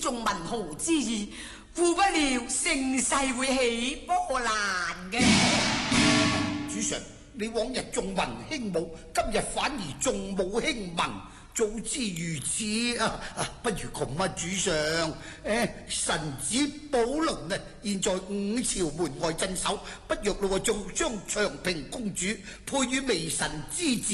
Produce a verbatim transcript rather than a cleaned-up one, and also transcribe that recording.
重文豪之意，顧不了盛世會起波瀾嘅。 主上，你往日重文輕武，今日反而重武輕文。早知如此啊，啊不如咁啊，主上，誒臣子寶麟啊，現在五朝門外鎮守，不若咯，仲將長平公主配與微臣之子。